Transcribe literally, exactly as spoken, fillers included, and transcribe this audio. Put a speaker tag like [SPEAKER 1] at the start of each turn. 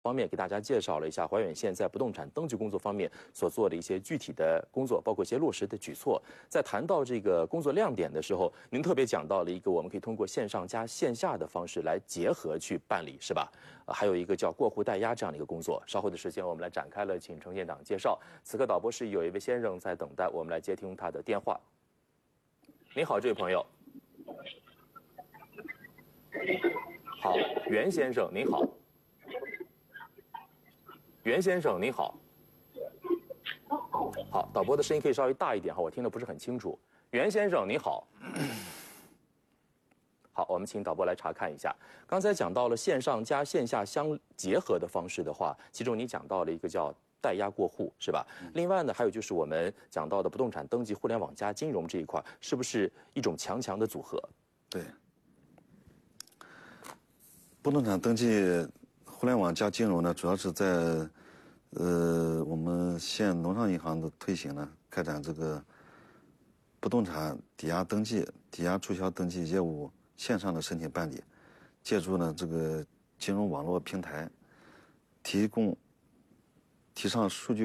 [SPEAKER 1] 方面给大家介绍了一下怀远县在不动产登记工作方面所做的一些具体的工作，包括一些落实的举措。在谈到这个工作亮点的时候，您特别讲到了一个我们可以通过线上加线下的方式来结合去办理，是吧？呃、还有一个叫过户代押这样的一个工作。稍后的时间我们来展开了，请程县长介绍。此刻导播室有一位先生在等待，我们来接听他的电话。您好，这位朋友。好，袁先生，您好。袁先生，您好。好，导播的声音可以稍微大一点哈，我听得不是很清楚。袁先生，您好。好，我们请导播来查看一下。刚才讲到了线上加线下相结合的方式的话，其中你讲到了一个叫代押过户，是吧？嗯、另外呢，还有就是我们讲到的不动产登记、互联网加金融这一块，是不是一种强强的组合？
[SPEAKER 2] 对。不动产登记、互联网加金融呢，主要是在呃我们县农商银行的推行呢，开展这个不动产抵押登记、抵押注销登记业务线上的申请办理，借助呢这个金融网络平台，提供提倡数据。